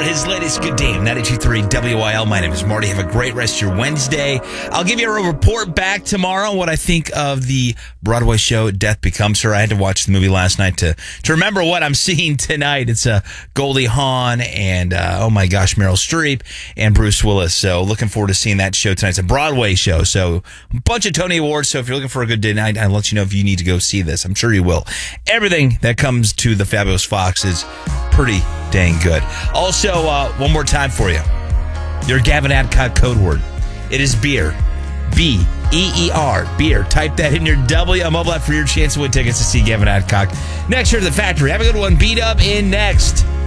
his latest Good Day, 92.3 WIL. My name is Marty. Have a great rest of your Wednesday. I'll give you a report back tomorrow on what I think of the Broadway show Death Becomes Her. I had to watch the movie last night to remember what I'm seeing tonight. It's Goldie Hawn and, oh my gosh, Meryl Streep and Bruce Willis. So looking forward to seeing that show tonight. It's a Broadway show, so a bunch of Tony Awards. So if you're looking for a good day night, I'll let you know if you need to go see this. I'm sure you will. Everything that comes to the Fabulous Fox is pretty dang good. Also, one more time for you. Your Gavin Adcock code word. It is beer. B-E-E-R. Beer. Type that in your WL mobile app for your chance to win tickets to see Gavin Adcock next year at the Factory. Have a good one. Beat up in next.